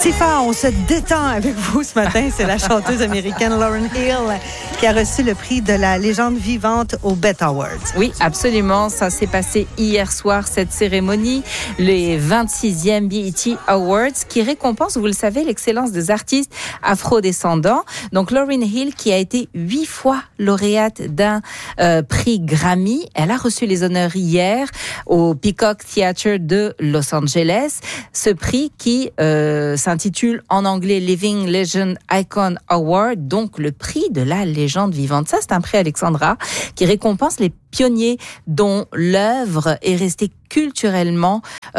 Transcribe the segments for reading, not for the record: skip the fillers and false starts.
Tifa, on se détend avec vous ce matin. C'est la chanteuse américaine Lauryn Hill qui a reçu le prix de la légende vivante aux BET Awards. Oui, absolument. Ça s'est passé hier soir, cette cérémonie, les 26e BET Awards, qui récompense, vous le savez, l'excellence des artistes afro-descendants. Donc, Lauryn Hill, qui a été 8 fois lauréate d'un prix Grammy, elle a reçu les honneurs hier au Peacock Theatre de Los Angeles. Ce prix qui s'intitule en anglais Living Legend Icon Award, donc le prix de la légende vivante. Ça, c'est un prix Alexandra qui récompense les pionniers dont l'œuvre est restée culturellement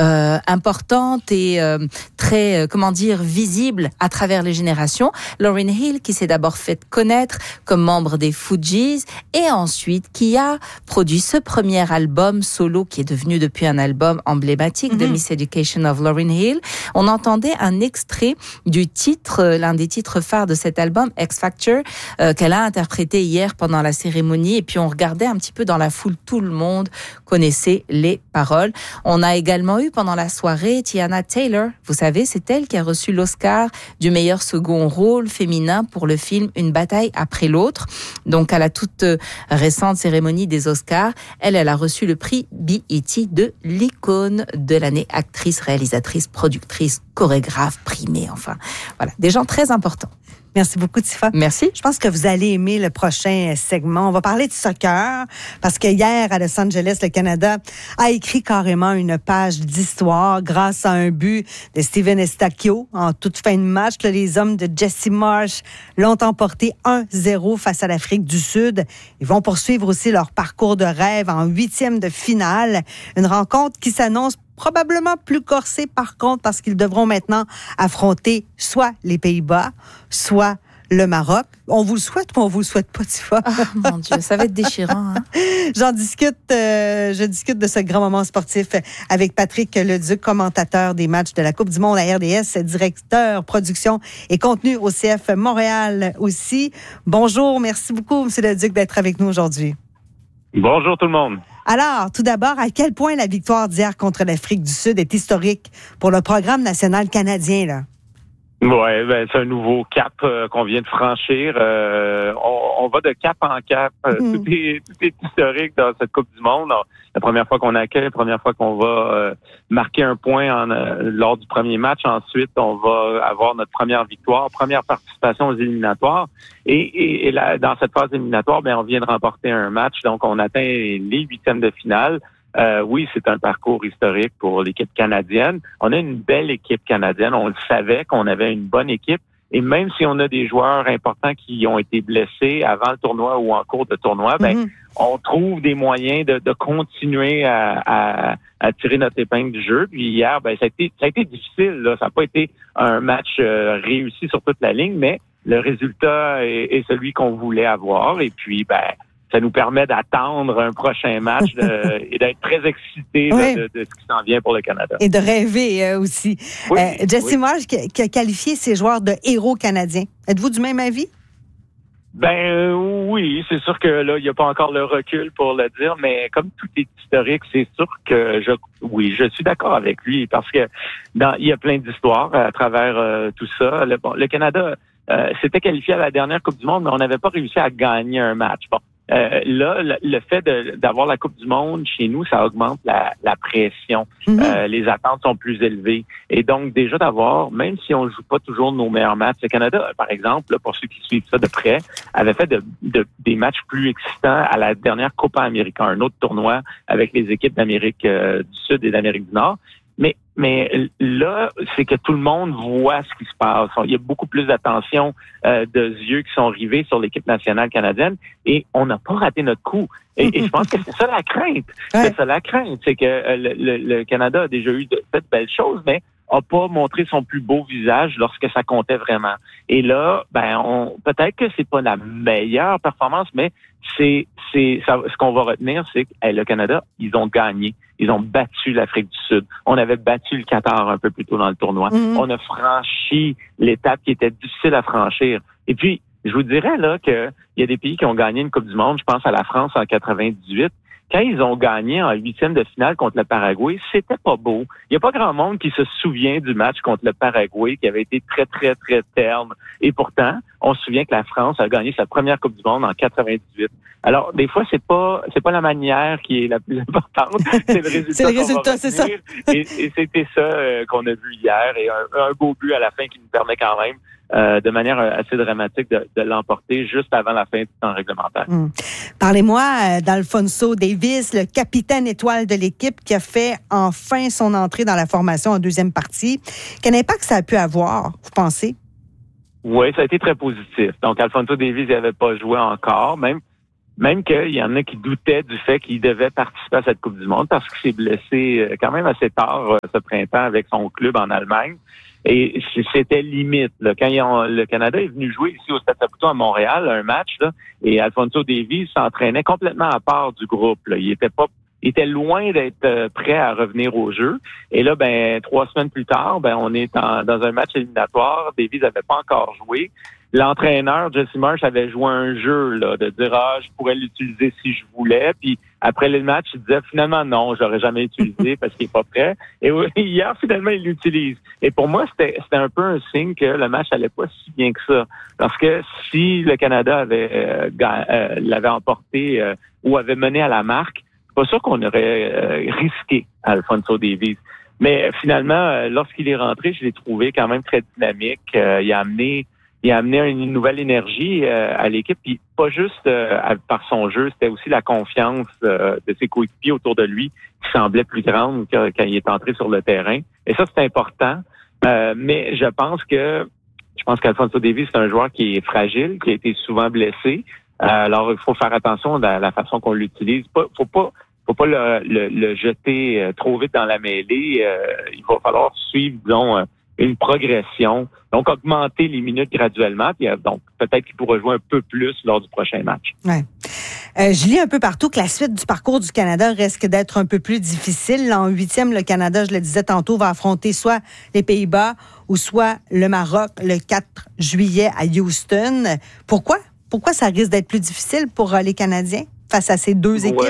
importante et très, visible à travers les générations. Lauryn Hill, qui s'est d'abord fait connaître comme membre des Fugees et ensuite qui a produit ce premier album solo qui est devenu depuis un album emblématique de Miss Education of Lauryn Hill. On entendait un extrait du titre, l'un des titres phares de cet album, X Factor, qu'elle a interprété hier pendant la cérémonie. Et puis on regardait un petit peu dans la foule, tout le monde connaissait les paroles. On a également eu pendant la soirée Teyana Taylor. Vous savez, c'est elle qui a reçu l'Oscar du meilleur second rôle féminin pour le film Une bataille après l'autre. Donc à la toute récente cérémonie des Oscars, elle a reçu le prix BET de l'icône de l'année, actrice, réalisatrice, productrice, chorégraphe, primée, enfin voilà, des gens très importants. Merci beaucoup, Tifa. Merci. Je pense que vous allez aimer le prochain segment. On va parler de soccer parce que hier, à Los Angeles, le Canada a écrit carrément une page d'histoire grâce à un but de Steven Eustáquio. En toute fin de match, les hommes de Jesse Marsh l'ont emporté 1-0 face à l'Afrique du Sud. Ils vont poursuivre aussi leur parcours de rêve en 8e de finale. Une rencontre qui s'annonce probablement plus corsé par contre parce qu'ils devront maintenant affronter soit les Pays-Bas, soit le Maroc. On vous le souhaite ou on vous le souhaite pas, Tifa? Oh, mon Dieu, ça va être déchirant. Hein? Je discute de ce grand moment sportif avec Patrick Leduc, commentateur des matchs de la Coupe du Monde à RDS, directeur production et contenu au CF Montréal aussi. Bonjour, merci beaucoup, M. Leduc, d'être avec nous aujourd'hui. Bonjour tout le monde. Alors, tout d'abord, à quel point la victoire d'hier contre l'Afrique du Sud est historique pour le programme national canadien, là? Ouais, c'est un nouveau cap qu'on vient de franchir. On va de cap en cap. Tout est historique dans cette Coupe du Monde. La première fois qu'on accueille, la première fois qu'on va marquer un point lors du premier match. Ensuite, on va avoir notre première victoire, première participation aux éliminatoires. Et là, dans cette phase éliminatoire, on vient de remporter un match. Donc, on atteint les 8e de finale. Oui, c'est un parcours historique pour l'équipe canadienne. On a une belle équipe canadienne. On le savait qu'on avait une bonne équipe. Et même si on a des joueurs importants qui ont été blessés avant le tournoi ou en cours de tournoi, on trouve des moyens de continuer à tirer notre épingle du jeu. Puis hier, ça a été difficile, là. Ça n'a pas été un match réussi sur toute la ligne, mais le résultat est celui qu'on voulait avoir. Et puis, ça nous permet d'attendre un prochain match et d'être très excités de ce qui s'en vient pour le Canada. Et de rêver aussi. Oui, Jesse Marsh qui a qualifié ses joueurs de héros canadiens. Êtes-vous du même avis? Oui, c'est sûr que là, il n'y a pas encore le recul pour le dire, mais comme tout est historique, c'est sûr que je suis d'accord avec lui parce que il y a plein d'histoires à travers tout ça. Le Canada s'était qualifié à la dernière Coupe du Monde, mais on n'avait pas réussi à gagner un match. Là, le fait d'avoir la Coupe du Monde chez nous, ça augmente la pression. Les attentes sont plus élevées. Et donc, déjà d'avoir, même si on joue pas toujours nos meilleurs matchs, le Canada, par exemple, là, pour ceux qui suivent ça de près, avait fait des matchs plus excitants à la dernière Copa América, un autre tournoi avec les équipes d'Amérique du Sud et d'Amérique du Nord. Mais là, c'est que tout le monde voit ce qui se passe. Il y a beaucoup plus d'attention de yeux qui sont rivés sur l'équipe nationale canadienne et on n'a pas raté notre coup. Et je pense que c'est ça la crainte. C'est ça la crainte. C'est que le Canada a déjà eu fait de belles choses, mais n'a pas montré son plus beau visage lorsque ça comptait vraiment. Et là, peut-être que c'est pas la meilleure performance, mais ce qu'on va retenir, c'est que le Canada, ils ont gagné. Ils ont battu l'Afrique du Sud. On avait battu le Qatar un peu plus tôt dans le tournoi. On a franchi l'étape qui était difficile à franchir. Et puis, je vous dirais là que il y a des pays qui ont gagné une Coupe du Monde. Je pense à la France en 98. quand ils ont gagné en 8e de finale contre le Paraguay, c'était pas beau. Il n'y a pas grand monde qui se souvient du match contre le Paraguay qui avait été très, très, très terne. Et pourtant, on se souvient que la France a gagné sa première Coupe du Monde en 98. Alors, des fois, c'est pas la manière qui est la plus importante, c'est le résultat. C'est le résultat, c'est ça. Et c'était ça qu'on a vu hier, et un beau but à la fin qui nous permet quand même, de manière assez dramatique, de l'emporter juste avant la fin du temps réglementaire. Parlez-moi d'Alphonso Davies, le capitaine étoile de l'équipe qui a fait enfin son entrée dans la formation en deuxième partie. Quel impact ça a pu avoir, vous pensez? Oui, ça a été très positif. Donc, Alphonso Davies n'avait pas joué encore, même qu'il y en a qui doutaient du fait qu'il devait participer à cette Coupe du Monde parce qu'il s'est blessé quand même assez tard ce printemps avec son club en Allemagne. Et c'était limite. Là. Quand le Canada est venu jouer ici au Stade Saputo à Montréal, un match, là, et Alphonso Davies s'entraînait complètement à part du groupe. Là. Il était loin d'être prêt à revenir au jeu. Et là, 3 semaines plus tard, on est dans un match éliminatoire. Davies n'avait pas encore joué. L'entraîneur, Jesse Marsh, avait joué un jeu là, de dire « je pourrais l'utiliser si je voulais ». Puis après le match, il disait « Finalement, non, j'aurais jamais utilisé parce qu'il est pas prêt ». Et hier, finalement, il l'utilise. Et pour moi, c'était un peu un signe que le match allait pas si bien que ça. Parce que si le Canada l'avait emporté ou avait mené à la marque, c'est pas sûr qu'on aurait risqué Alphonso Davies. Mais finalement, lorsqu'il est rentré, je l'ai trouvé quand même très dynamique. Il a amené une nouvelle énergie à l'équipe, puis pas juste par son jeu, c'était aussi la confiance de ses coéquipiers autour de lui qui semblait plus grande quand il est entré sur le terrain. Et ça, c'est important. Mais je pense qu'Alphonso Davies, c'est un joueur qui est fragile, qui a été souvent blessé. Alors, il faut faire attention à la façon qu'on l'utilise. Faut pas le jeter trop vite dans la mêlée. Il va falloir suivre, disons, une progression, donc augmenter les minutes graduellement, puis donc peut-être qu'il pourra jouer un peu plus lors du prochain match. Ouais. Je lis un peu partout que la suite du parcours du Canada risque d'être un peu plus difficile. En 8e, le Canada, je le disais tantôt, va affronter soit les Pays-Bas ou soit le Maroc le 4 juillet à Houston. Pourquoi? Pourquoi ça risque d'être plus difficile pour les Canadiens face à ces deux équipes?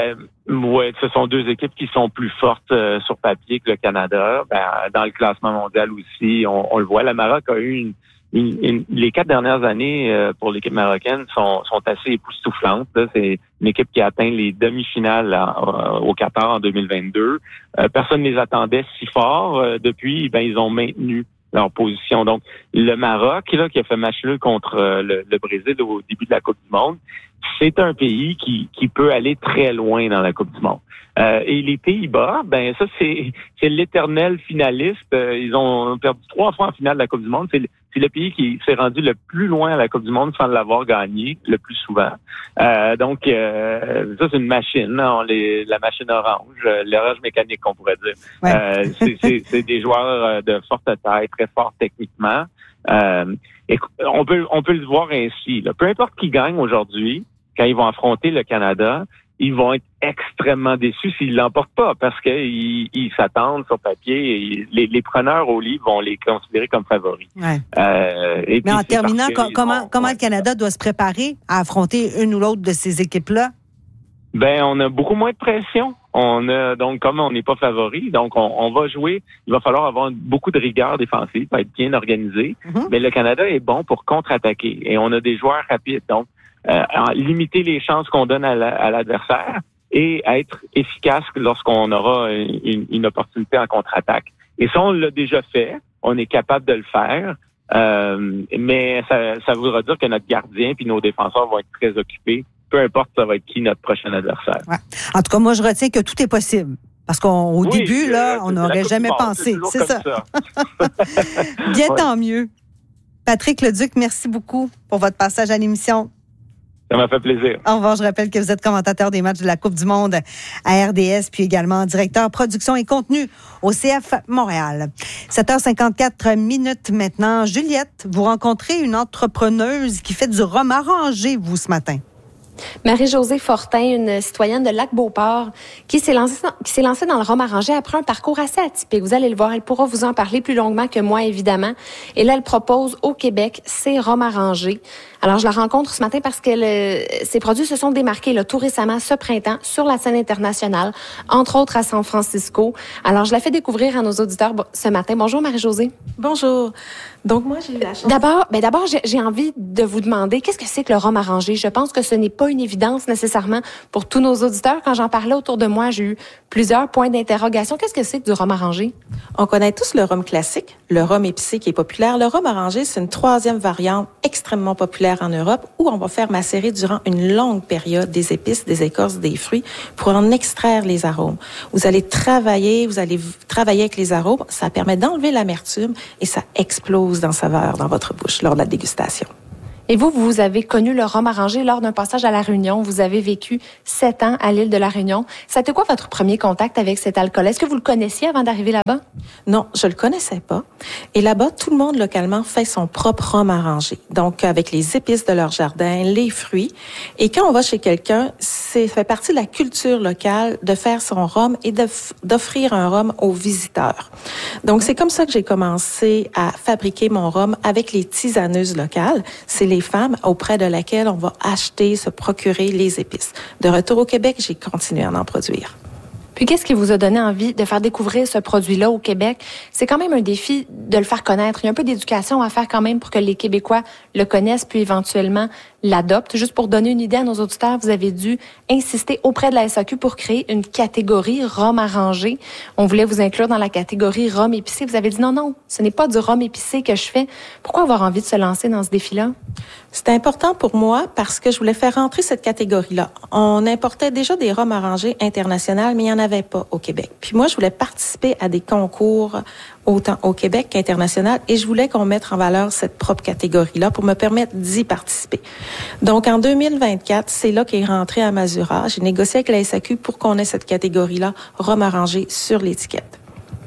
Oui, ce sont deux équipes qui sont plus fortes sur papier que le Canada. Dans le classement mondial aussi, on le voit. Le Maroc a eu les 4 dernières années pour l'équipe marocaine sont assez époustouflantes. Là. C'est une équipe qui a atteint les demi-finales au Qatar en 2022. Personne ne les attendait si fort. Depuis, ils ont maintenu leur position. Donc, le Maroc, là, qui a fait match nul contre le Brésil au début de la Coupe du Monde, c'est un pays qui peut aller très loin dans la Coupe du Monde. Et les Pays-Bas, ça, c'est l'éternel finaliste. Ils ont perdu 3 fois en finale de la Coupe du Monde. C'est le pays qui s'est rendu le plus loin à la Coupe du Monde sans l'avoir gagné le plus souvent. Donc, ça, c'est une machine, là, la machine orange, l'orange mécanique, on pourrait dire. Ouais. C'est des joueurs de forte taille, très forts techniquement. Et on peut le voir ainsi. Là. Peu importe qui gagne aujourd'hui, quand ils vont affronter le Canada, ils vont être extrêmement déçus s'ils l'emportent pas parce qu'ils s'attendent sur papier. Et les preneurs au livre vont les considérer comme favoris. Ouais. Mais en terminant, comment le Canada doit se préparer à affronter une ou l'autre de ces équipes-là? On a beaucoup moins de pression. Donc, comme on n'est pas favori, donc on va jouer. Il va falloir avoir beaucoup de rigueur défensive, être bien organisé. Mm-hmm. Mais le Canada est bon pour contre-attaquer et on a des joueurs rapides. Donc, limiter les chances qu'on donne à l'adversaire et être efficace lorsqu'on aura une opportunité en contre-attaque. Et ça, on l'a déjà fait. On est capable de le faire. Mais ça voudra dire que notre gardien puis nos défenseurs vont être très occupés. Peu importe ça va être qui notre prochain adversaire. Ouais. En tout cas, moi, je retiens que tout est possible. Parce qu'au début, là, on n'aurait jamais pensé. C'est ça. Bien, tant mieux. Patrick Leduc, merci beaucoup pour votre passage à l'émission. Ça m'a fait plaisir. Au revoir. Je rappelle que vous êtes commentateur des matchs de la Coupe du Monde à RDS, puis également directeur production et contenu au CF Montréal. 7h54 maintenant. Juliette, vous rencontrez une entrepreneuse qui fait du rhum arrangé, vous, ce matin. Marie-Josée Fortin, une citoyenne de Lac-Beauport, qui s'est lancée dans le rhum arrangé après un parcours assez atypique. Vous allez le voir, elle pourra vous en parler plus longuement que moi, évidemment. Et là, elle propose au Québec ses rhums arrangés. Alors, je la rencontre ce matin parce que ses produits se sont démarqués là, tout récemment, ce printemps, sur la scène internationale, entre autres à San Francisco. Alors, je la fais découvrir à nos auditeurs ce matin. Bonjour, Marie-Josée. Bonjour. Donc, moi, j'ai eu la chance... D'abord, j'ai envie de vous demander, qu'est-ce que c'est que le rhum arrangé? Je pense que ce n'est pas une évidence nécessairement pour tous nos auditeurs. Quand j'en parlais autour de moi, j'ai eu plusieurs points d'interrogation. Qu'est-ce que c'est que du rhum arrangé? On connaît tous le rhum classique, le rhum épicé qui est populaire. Le rhum arrangé, c'est une troisième variante extrêmement populaire en Europe où on va faire macérer durant une longue période des épices, des écorces, des fruits pour en extraire les arômes. Vous allez travailler avec les arômes. Ça permet d'enlever l'amertume et ça explose dans saveur dans votre bouche lors de la dégustation. Et vous avez connu le rhum arrangé lors d'un passage à La Réunion. Vous avez vécu 7 ans à l'île de La Réunion. C'était quoi votre premier contact avec cet alcool? Est-ce que vous le connaissiez avant d'arriver là-bas? Non, je le connaissais pas. Et là-bas, tout le monde localement fait son propre rhum arrangé. Donc, avec les épices de leur jardin, les fruits. Et quand on va chez quelqu'un, ça fait partie de la culture locale de faire son rhum et d'offrir un rhum aux visiteurs. Donc, c'est comme ça que j'ai commencé à fabriquer mon rhum avec les tisaneuses locales. C'est les femmes auprès de laquelle on va acheter, se procurer les épices. De retour au Québec, j'ai continué à en produire. Puis qu'est-ce qui vous a donné envie de faire découvrir ce produit-là au Québec? C'est quand même un défi de le faire connaître. Il y a un peu d'éducation à faire quand même pour que les Québécois le connaissent puis éventuellement l'adoptent. Juste pour donner une idée à nos auditeurs, vous avez dû insister auprès de la SAQ pour créer une catégorie rhum arrangé. On voulait vous inclure dans la catégorie rhum épicé. Vous avez dit non, ce n'est pas du rhum épicé que je fais. Pourquoi avoir envie de se lancer dans ce défi-là? C'était important pour moi parce que je voulais faire rentrer cette catégorie-là. On importait déjà des rhums arrangés internationaux, mais il n'y en avait pas au Québec. Puis moi, je voulais participer à des concours autant au Québec qu'international et je voulais qu'on mette en valeur cette propre catégorie-là pour me permettre d'y participer. Donc, en 2024, c'est là qu'est rentré à Masura. J'ai négocié avec la SAQ pour qu'on ait cette catégorie-là rhum arrangé sur l'étiquette.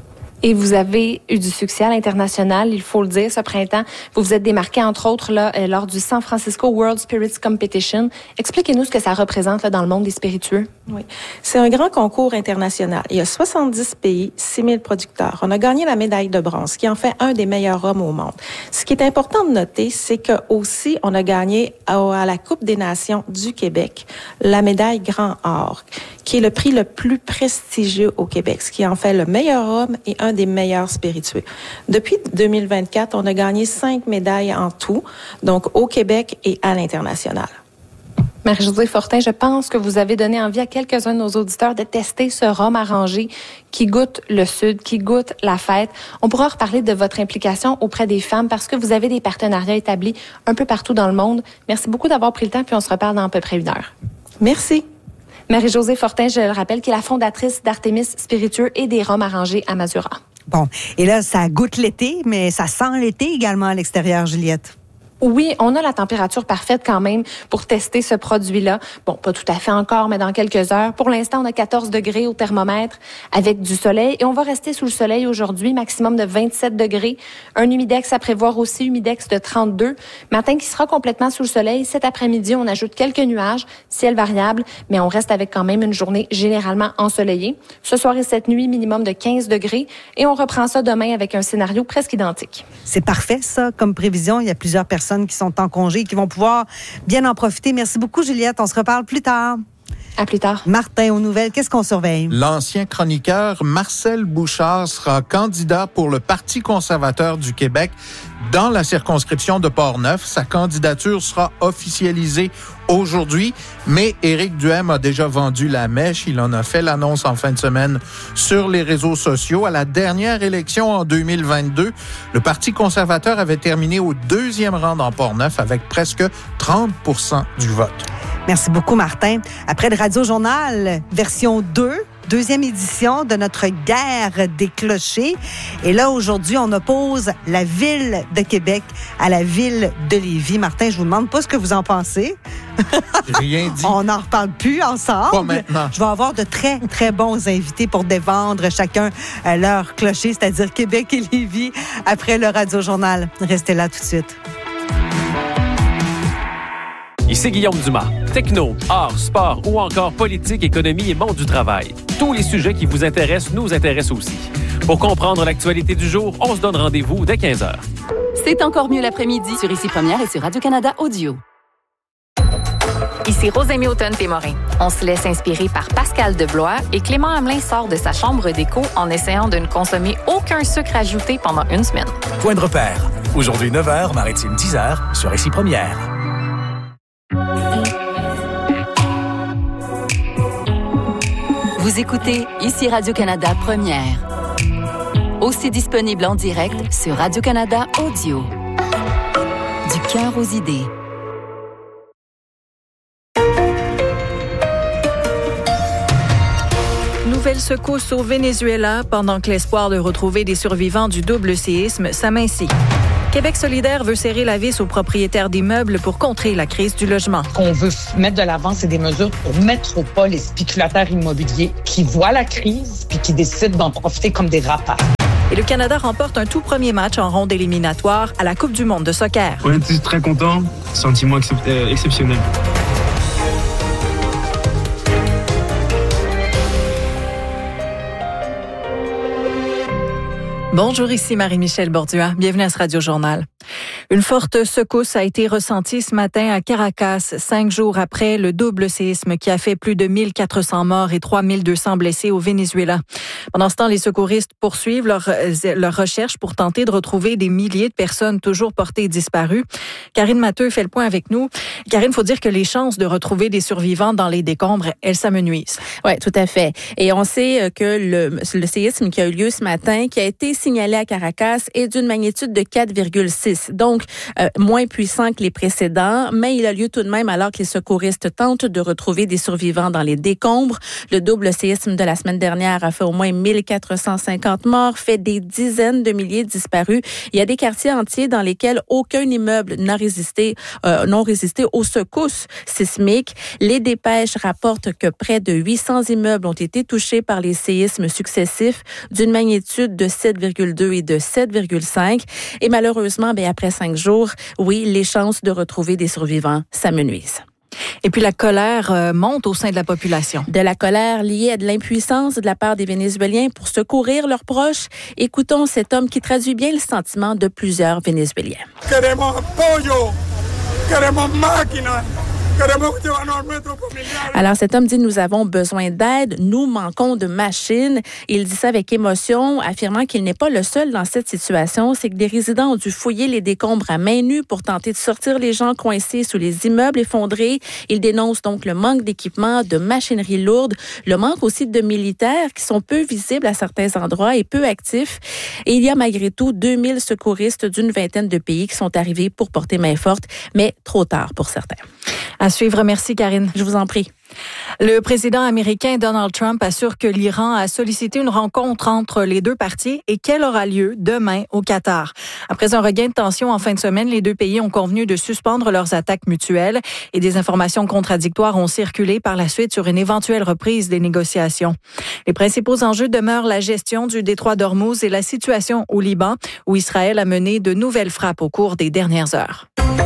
Et vous avez eu du succès à l'international, il faut le dire, ce printemps. Vous vous êtes démarqué, entre autres, là, lors du San Francisco World Spirits Competition. Expliquez-nous ce que ça représente là, dans le monde des spiritueux. Oui, c'est un grand concours international. Il y a 70 pays, 6 000 producteurs. On a gagné la médaille de bronze, qui en fait un des meilleurs rhums au monde. Ce qui est important de noter, c'est que aussi on a gagné à la Coupe des Nations du Québec la médaille Grand Or, qui est le prix le plus prestigieux au Québec, ce qui en fait le meilleur rhum et un des meilleurs spiritueux. Depuis 2024, on a gagné 5 médailles en tout, donc au Québec et à l'international. Marie-Josée Fortin, je pense que vous avez donné envie à quelques-uns de nos auditeurs de tester ce rhum arrangé qui goûte le Sud, qui goûte la fête. On pourra reparler de votre implication auprès des femmes parce que vous avez des partenariats établis un peu partout dans le monde. Merci beaucoup d'avoir pris le temps, puis on se reparle dans à peu près 1 heure. Merci. Marie-Josée Fortin, je le rappelle, qui est la fondatrice d'Artémis Spiritueux et des rhums arrangés à Masura. Bon, et là, ça goûte l'été, mais ça sent l'été également à l'extérieur, Juliette. Oui, on a la température parfaite quand même pour tester ce produit-là. Bon, pas tout à fait encore, mais dans quelques heures. Pour l'instant, on a 14 degrés au thermomètre avec du soleil et on va rester sous le soleil aujourd'hui, maximum de 27 degrés. Un humidex à prévoir aussi, humidex de 32. Matin qui sera complètement sous le soleil. Cet après-midi, on ajoute quelques nuages, ciel variable, mais on reste avec quand même une journée généralement ensoleillée. Ce soir et cette nuit, minimum de 15 degrés et on reprend ça demain avec un scénario presque identique. C'est parfait, ça, comme prévision. Il y a plusieurs personnes qui sont en congé et qui vont pouvoir bien en profiter. Merci beaucoup, Juliette. On se reparle plus tard. À plus tard. Martin, aux nouvelles, qu'est-ce qu'on surveille? L'ancien chroniqueur Marcel Bouchard sera candidat pour le Parti conservateur du Québec dans la circonscription de Portneuf. Sa candidature sera officialisée aujourd'hui, mais Éric Duhem a déjà vendu la mèche. Il en a fait l'annonce en fin de semaine sur les réseaux sociaux. À la dernière élection en 2022, le Parti conservateur avait terminé au 2e rang dans Portneuf avec presque 30% du vote. Merci beaucoup, Martin. Après le Radio Journal, version 2, deuxième édition de notre guerre des clochers. Et là, aujourd'hui, on oppose la ville de Québec à la ville de Lévis. Martin, je vous demande pas ce que vous en pensez. J'ai rien dit. On n'en reparle plus ensemble. Pas maintenant. Je vais avoir de très, très bons invités pour défendre chacun leur clocher, c'est-à-dire Québec et Lévis, après le Radio Journal. Restez là tout de suite. Ici Guillaume Dumas. Techno, art, sport ou encore politique, économie et monde du travail. Tous les sujets qui vous intéressent nous intéressent aussi. Pour comprendre l'actualité du jour, on se donne rendez-vous dès 15h. C'est encore mieux l'après-midi sur Ici Première et sur Radio-Canada Audio. Ici Rosemée Automne-Témorin. On se laisse inspirer par Pascal Deblois et Clément Hamelin sort de sa chambre d'écho en essayant de ne consommer aucun sucre ajouté pendant une semaine. Point de repère. Aujourd'hui 9h, Maritime 10h sur Ici Première. Vous écoutez Ici Radio-Canada Première. Aussi disponible en direct sur Radio-Canada Audio. Du cœur aux idées. Nouvelle secousse au Venezuela pendant que l'espoir de retrouver des survivants du double séisme s'amincit. Québec solidaire veut serrer la vis aux propriétaires d'immeubles pour contrer la crise du logement. Ce qu'on veut mettre de l'avant, c'est des mesures pour mettre au pas les spéculateurs immobiliers qui voient la crise puis qui décident d'en profiter comme des rapaces. Et le Canada remporte un tout premier match en ronde éliminatoire à la Coupe du monde de soccer. On était très contents, sentiment exceptionnel. Bonjour, ici Marie-Michel Bordua. Bienvenue à ce Radio-Journal. Une forte secousse a été ressentie ce matin à Caracas, 5 jours après le double séisme qui a fait plus de 1400 morts et 3200 blessés au Venezuela. Pendant ce temps, les secouristes poursuivent leur recherche pour tenter de retrouver des milliers de personnes toujours portées disparues. Karine Matteux fait le point avec nous. Karine, il faut dire que les chances de retrouver des survivants dans les décombres, elles s'amenuisent. Oui, tout à fait. Et on sait que le séisme qui a eu lieu ce matin, qui a été signalé à Caracas, est d'une magnitude de 4,6. Donc, moins puissant que les précédents, mais il a lieu tout de même alors que les secouristes tentent de retrouver des survivants dans les décombres. Le double séisme de la semaine dernière a fait au moins 1450 morts, fait des dizaines de milliers de disparus. Il y a des quartiers entiers dans lesquels aucun immeuble n'ont résisté aux secousses sismiques. Les dépêches rapportent que près de 800 immeubles ont été touchés par les séismes successifs d'une magnitude de 7,2 et de 7,5. Et malheureusement, après 5 jours, oui, les chances de retrouver des survivants s'amenuisent. Et puis la colère monte au sein de la population. De la colère liée à de l'impuissance de la part des Vénézuéliens pour secourir leurs proches. Écoutons cet homme qui traduit bien le sentiment de plusieurs Vénézuéliens. Queremos apoyo, queremos máquinas. Alors, cet homme dit, nous avons besoin d'aide, nous manquons de machines. Il dit ça avec émotion, affirmant qu'il n'est pas le seul dans cette situation. C'est que des résidents ont dû fouiller les décombres à main nue pour tenter de sortir les gens coincés sous les immeubles effondrés. Il dénonce donc le manque d'équipement, de machinerie lourde, le manque aussi de militaires qui sont peu visibles à certains endroits et peu actifs. Et il y a malgré tout 2000 secouristes d'une vingtaine de pays qui sont arrivés pour porter main forte, mais trop tard pour certains. À suivre. Merci, Karine. Je vous en prie. Le président américain Donald Trump assure que l'Iran a sollicité une rencontre entre les deux parties et qu'elle aura lieu demain au Qatar. Après un regain de tension en fin de semaine, les deux pays ont convenu de suspendre leurs attaques mutuelles et des informations contradictoires ont circulé par la suite sur une éventuelle reprise des négociations. Les principaux enjeux demeurent la gestion du détroit d'Ormuz et la situation au Liban, où Israël a mené de nouvelles frappes au cours des dernières heures.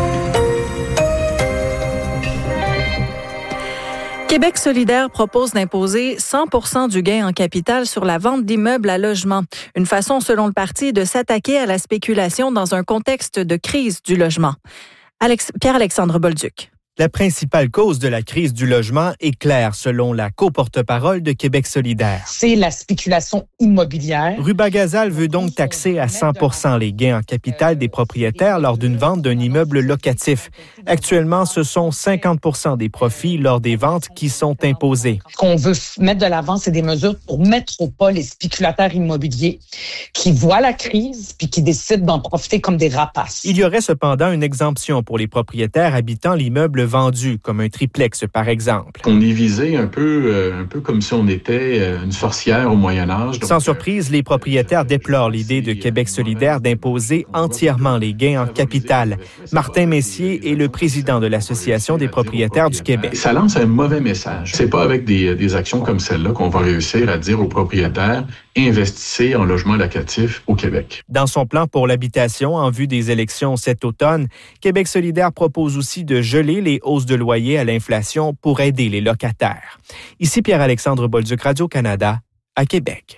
Québec solidaire propose d'imposer 100% du gain en capital sur la vente d'immeubles à logement. Une façon, selon le parti, de s'attaquer à la spéculation dans un contexte de crise du logement. Pierre-Alexandre Bolduc. La principale cause de la crise du logement est claire, selon la co-porte-parole de Québec solidaire. C'est la spéculation immobilière. Ruba Gazal veut donc taxer à 100% les gains en capital des propriétaires lors d'une vente d'un immeuble locatif. Actuellement, ce sont 50% des profits lors des ventes qui sont imposés. Ce qu'on veut mettre de l'avant, c'est des mesures pour mettre au pas les spéculateurs immobiliers qui voient la crise puis qui décident d'en profiter comme des rapaces. Il y aurait cependant une exemption pour les propriétaires habitant l'immeuble vendu, comme un triplex par exemple. On est visé un peu comme si on était une sorcière au Moyen Âge. Sans surprise, les propriétaires déplorent l'idée de Québec solidaire d'imposer entièrement les gains en capital. Martin Messier est le président de l'Association des propriétaires du Québec. Ça lance un mauvais message. C'est pas avec des actions comme celle-là qu'on va réussir à dire aux propriétaires investissez en logement locatif au Québec. Dans son plan pour l'habitation en vue des élections cet automne, Québec solidaire propose aussi de geler les hausses de loyer à l'inflation pour aider les locataires. Ici Pierre-Alexandre Bolduc, Radio-Canada, à Québec.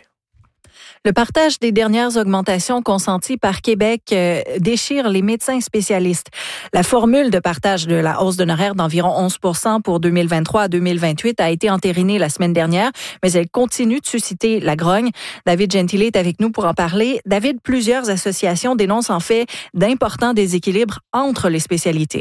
Le partage des dernières augmentations consenties par Québec déchire les médecins spécialistes. La formule de partage de la hausse d'honoraires d'environ 11 % pour 2023 à 2028 a été entérinée la semaine dernière, mais elle continue de susciter la grogne. David Gentile est avec nous pour en parler. David, plusieurs associations dénoncent en fait d'importants déséquilibres entre les spécialités.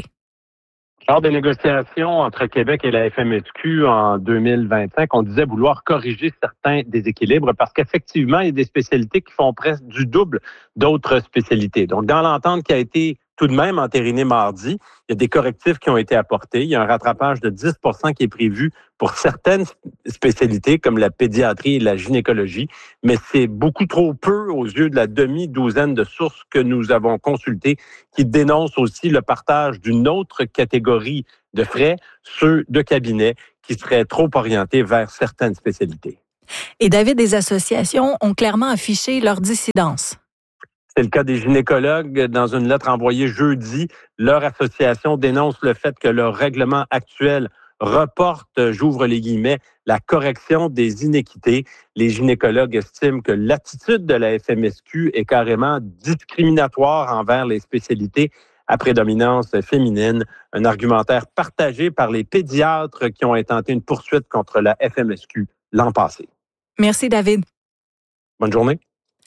Lors des négociations entre Québec et la FMSQ en 2025, on disait vouloir corriger certains déséquilibres parce qu'effectivement, il y a des spécialités qui font presque du double d'autres spécialités. Donc, dans l'entente qui a été tout de même entérinée mardi, il y a des correctifs qui ont été apportés. Il y a un rattrapage de 10 % qui est prévu pour certaines spécialités comme la pédiatrie et la gynécologie, mais c'est beaucoup trop peu aux yeux de la demi-douzaine de sources que nous avons consultées qui dénoncent aussi le partage d'une autre catégorie de frais, ceux de cabinet, qui seraient trop orientés vers certaines spécialités. Et David, des associations ont clairement affiché leur dissidence. C'est le cas des gynécologues. Dans une lettre envoyée jeudi, leur association dénonce le fait que leur règlement actuel reporte, j'ouvre les guillemets, la correction des inéquités. Les gynécologues estiment que l'attitude de la FMSQ est carrément discriminatoire envers les spécialités à prédominance féminine. Un argumentaire partagé par les pédiatres qui ont intenté une poursuite contre la FMSQ l'an passé. Merci, David. Bonne journée.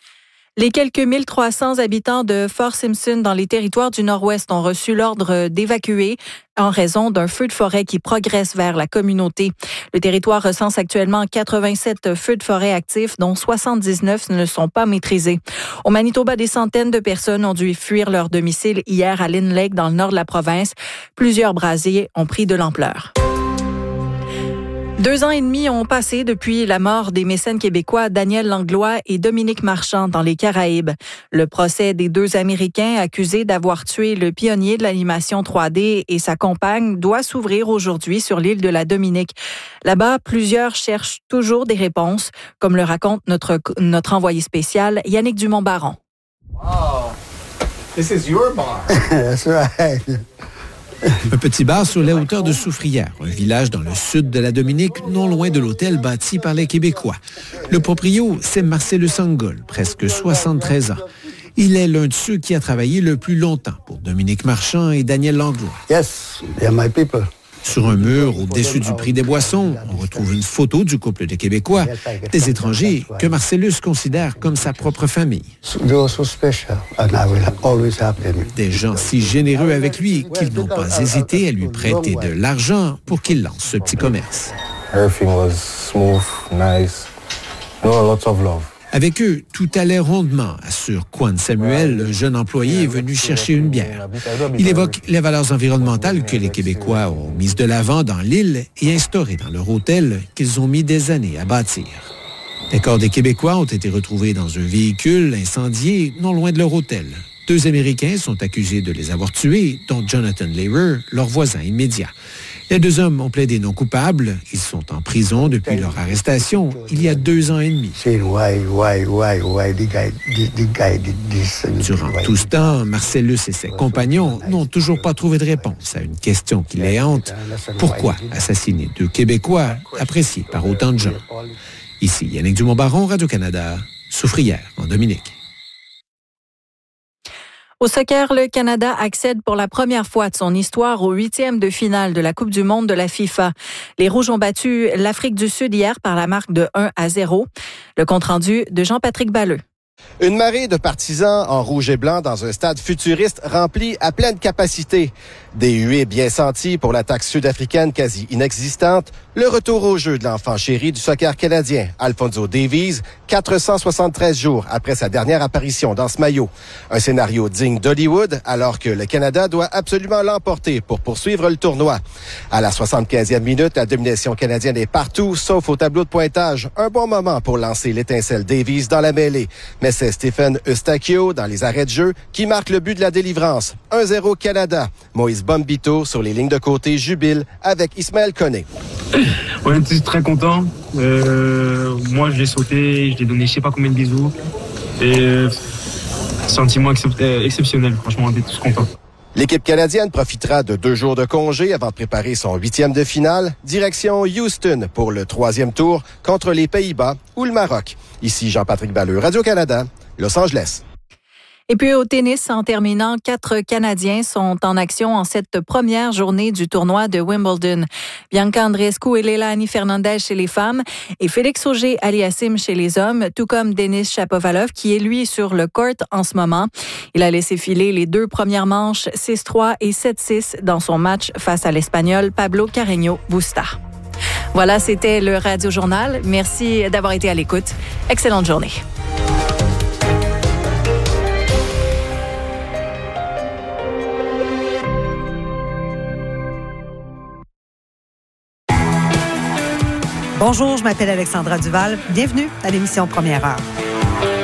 Les quelques 1300 habitants de Fort Simpson dans les territoires du Nord-Ouest ont reçu l'ordre d'évacuer en raison d'un feu de forêt qui progresse vers la communauté. Le territoire recense actuellement 87 feux de forêt actifs, dont 79 ne sont pas maîtrisés. Au Manitoba, des centaines de personnes ont dû fuir leur domicile hier à Lynn Lake, dans le nord de la province. Plusieurs brasiers ont pris de l'ampleur. 2 ans et demi ont passé depuis la mort des mécènes québécois Daniel Langlois et Dominique Marchand dans les Caraïbes. Le procès des 2 Américains accusés d'avoir tué le pionnier de l'animation 3D et sa compagne doit s'ouvrir aujourd'hui sur l'île de la Dominique. Là-bas, plusieurs cherchent toujours des réponses, comme le raconte notre envoyé spécial Yannick Dumont-Baron. Wow, this is your bar. That's right. Un petit bar sur les hauteurs de Soufrière, un village dans le sud de la Dominique, non loin de l'hôtel bâti par les Québécois. Le proprio, c'est Marcellus Angol, presque 73 ans. Il est l'un de ceux qui a travaillé le plus longtemps pour Dominique Marchand et Daniel Langlois. Yes, they're my people. Sur un mur au-dessus du prix des boissons, on retrouve une photo du couple de Québécois, des étrangers que Marcellus considère comme sa propre famille. Des gens si généreux avec lui qu'ils n'ont pas hésité à lui prêter de l'argent pour qu'il lance ce petit commerce. Avec eux, tout allait rondement, assure Quan Samuel, un jeune employé venu chercher une bière. Il évoque les valeurs environnementales que les Québécois ont mises de l'avant dans l'île et instaurées dans leur hôtel qu'ils ont mis des années à bâtir. Les corps des Québécois ont été retrouvés dans un véhicule incendié non loin de leur hôtel. 2 Américains sont accusés de les avoir tués, dont Jonathan Lehrer, leur voisin immédiat. Les 2 hommes ont plaidé non coupables. Ils sont en prison depuis leur arrestation il y a 2 ans et demi. Durant tout ce temps, Marcellus et ses compagnons n'ont toujours pas trouvé de réponse à une question qui les hante. Pourquoi assassiner 2 Québécois appréciés par autant de gens? Ici Yannick Dumont-Baron, Radio-Canada, Soufrière, en Dominique. Au soccer, le Canada accède pour la première fois de son histoire au 8e de finale de la Coupe du monde de la FIFA. Les Rouges ont battu l'Afrique du Sud hier par la marque de 1-0. Le compte-rendu de Jean-Patrick Balleux. Une marée de partisans en rouge et blanc dans un stade futuriste rempli à pleine capacité. Des huées bien senties pour l'attaque sud-africaine quasi inexistante. Le retour au jeu de l'enfant chéri du soccer canadien, Alphonso Davies, 473 jours après sa dernière apparition dans ce maillot. Un scénario digne d'Hollywood alors que le Canada doit absolument l'emporter pour poursuivre le tournoi. À la 75e minute, la domination canadienne est partout, sauf au tableau de pointage. Un bon moment pour lancer l'étincelle Davies dans la mêlée. Mais c'est Stephen Eustachio, dans les arrêts de jeu, qui marque le but de la délivrance. 1-0 Canada. Moïse Anaïs Bombito sur les lignes de côté jubile avec Ismaël Koné. On était très contents. Moi, je l'ai sauté, je l'ai donné je sais pas combien de bisous. Et sentiment exceptionnel. Franchement, on était tous contents. L'équipe canadienne profitera de 2 jours de congé avant de préparer son 8e de finale. Direction Houston pour le 3e tour contre les Pays-Bas ou le Maroc. Ici Jean-Patrick Balleux, Radio-Canada, Los Angeles. Et puis au tennis, en terminant, 4 Canadiens sont en action en cette première journée du tournoi de Wimbledon. Bianca Andreescu et Leilani Fernandez chez les femmes et Félix Auger-Aliassime chez les hommes, tout comme Denis Shapovalov qui est lui sur le court en ce moment. Il a laissé filer les 2 premières manches 6-3 et 7-6 dans son match face à l'Espagnol Pablo Carreño Busta. Voilà, c'était le Radio Journal. Merci d'avoir été à l'écoute. Excellente journée. Bonjour, je m'appelle Alexandra Duval. Bienvenue à l'émission Première Heure.